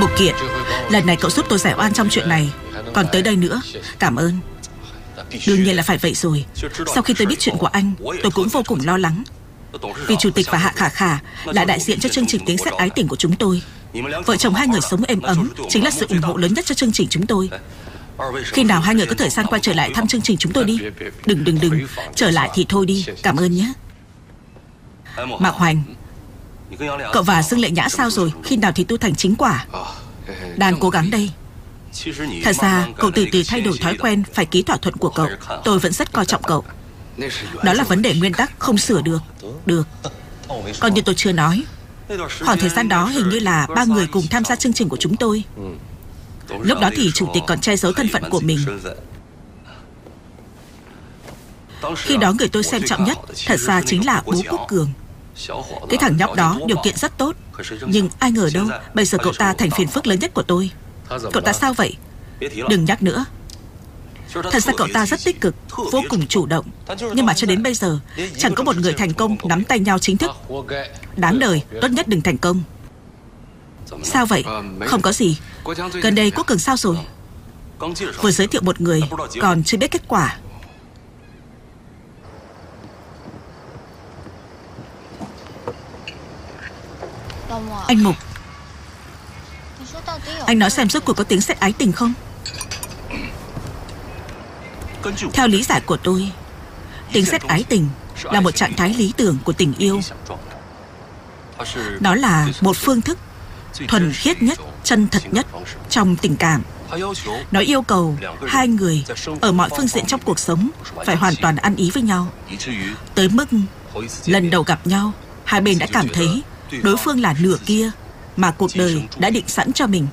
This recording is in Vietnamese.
Mục Kiệt, lần này cậu giúp tôi giải oan trong chuyện này. Còn tới đây nữa, cảm ơn. Đương nhiên là phải vậy rồi. Sau khi tôi biết chuyện của anh, tôi cũng vô cùng lo lắng. Vì chủ tịch và Hạ Khả Khả là đại diện cho chương trình Tiếng Sét Ái Tình của chúng tôi. Vợ chồng hai người sống êm ấm chính là sự ủng hộ lớn nhất cho chương trình chúng tôi. Khi nào hai người có thời gian quay trở lại thăm chương trình chúng tôi đi. Đừng, trở lại thì thôi đi. Cảm ơn nhé. Mạc Hoành, cậu và Dương Lệ Nhã sao rồi? Khi nào thì tu thành chính quả? Đang cố gắng đây. Thật ra cậu từ từ thay đổi thói quen phải ký thỏa thuận của cậu. Tôi vẫn rất coi trọng cậu. Đó là vấn đề nguyên tắc, không sửa được. Được. Còn như tôi chưa nói, khoảng thời gian đó hình như là 3 người cùng tham gia chương trình của chúng tôi. Lúc đó thì chủ tịch còn che giấu thân phận của mình. Khi đó người tôi xem trọng nhất thật ra chính là Bố Quốc Cường. Cái thằng nhóc đó điều kiện rất tốt, nhưng ai ngờ đâu bây giờ cậu ta thành phiền phức lớn nhất của tôi. Cậu ta sao vậy? Đừng nhắc nữa. Thật ra cậu ta rất tích cực, vô cùng chủ động. Nhưng mà cho đến bây giờ chẳng có một người thành công nắm tay nhau chính thức. Đáng đời, tốt nhất đừng thành công. Sao vậy? Không có gì. Gần đây Quốc Cường sao rồi? Vừa giới thiệu một người, còn chưa biết kết quả. Anh Mục, anh nói xem rốt cuộc có tiếng sét ái tình không? Theo lý giải của tôi, tiếng sét ái tình là một trạng thái lý tưởng của tình yêu. Nó là một phương thức thuần khiết nhất, chân thật nhất trong tình cảm. Nó yêu cầu hai người ở mọi phương diện trong cuộc sống phải hoàn toàn ăn ý với nhau, tới mức lần đầu gặp nhau hai bên đã cảm thấy đối phương là nửa kia mà cuộc đời đã định sẵn cho mình.